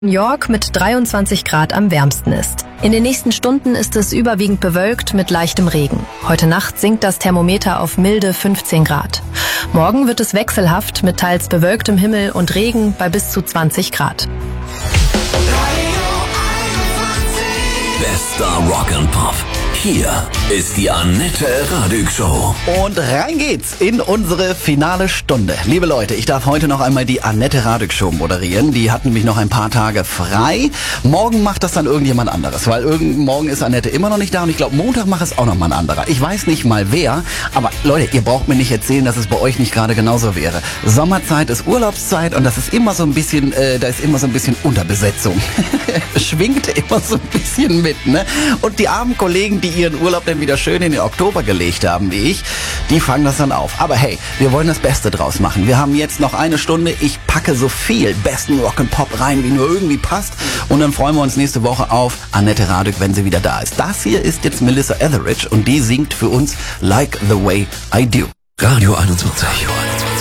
New York mit 23 Grad am wärmsten ist. In den nächsten Stunden ist es überwiegend bewölkt mit leichtem Regen. Heute Nacht sinkt das Thermometer auf milde 15 Grad. Morgen wird es wechselhaft mit teils bewölktem Himmel und Regen bei bis zu 20 Grad. Bester Rock and Pop. Hier ist die Annette Radig Show. Und rein geht's in unsere finale Stunde. Liebe Leute, ich darf heute noch einmal die Annette Radig Show moderieren. Die hat nämlich noch ein paar Tage frei. Morgen macht das dann irgendjemand anderes, weil morgen ist Annette immer noch nicht da und ich glaube, Montag macht es auch noch mal ein anderer. Ich weiß nicht mal wer, aber Leute, ihr braucht mir nicht erzählen, dass es bei euch nicht gerade genauso wäre. Sommerzeit ist Urlaubszeit und das ist immer so ein bisschen, da ist immer so ein bisschen Unterbesetzung. Schwingt immer so ein bisschen mit, ne? Und die armen Kollegen, die ihren Urlaub dann wieder schön in den Oktober gelegt haben, wie ich, die fangen das dann auf. Aber hey, wir wollen das Beste draus machen. Wir haben jetzt noch eine Stunde. Ich packe so viel besten Rock'n'Pop rein, wie nur irgendwie passt. Und dann freuen wir uns nächste Woche auf Annette Radig, wenn sie wieder da ist. Das hier ist jetzt Melissa Etheridge und die singt für uns Like the Way I Do. Radio 21.